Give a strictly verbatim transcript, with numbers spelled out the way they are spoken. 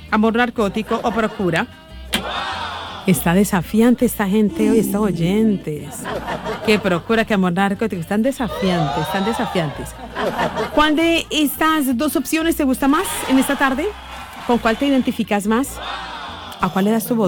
amor narcótico o procura. Está desafiante esta gente hoy, estos oyentes. Que procura, que amor narcótico. Están desafiantes, están desafiantes. ¿Cuál de estas dos opciones te gusta más en esta tarde? ¿Con cuál te identificas más? ¿A cuál le das tu voto?